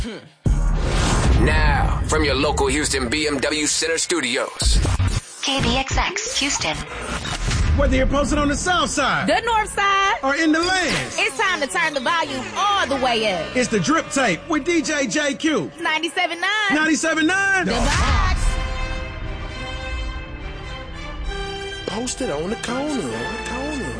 Now, from your local Houston BMW Center studios. KBXX, Houston. Whether you're posted on the south side, the north side, or in the lands, it's time to turn the volume all the way up. It's the Drip Tape with DJ JQ. 97.9. 97.9. The Vibes. Posted on the corner.